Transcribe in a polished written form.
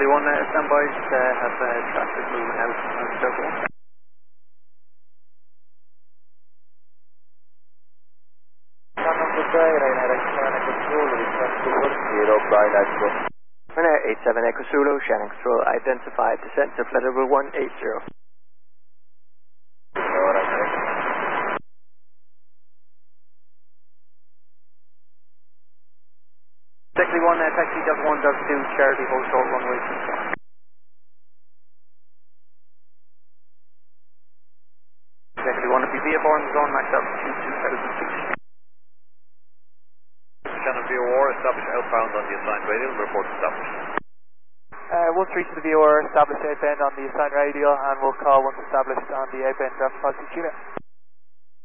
Taxi 1, stand by, have traffic moving out on Circle 1. Runner 87 Echo Zulu, Shannon Control, identified, descent to flight level 180. Taxi 1, taxi Delta 1, Delta 2, Charlie, hold short runway 24. Taxi 1, if you VFR on the zone, max altitude 2,000 feet. Shannon VOR, establish outbound on the assigned radial, report established. 1-3 to the VOR, establish outbound on the assigned radial, and we'll call once established on the outbound traffic policy.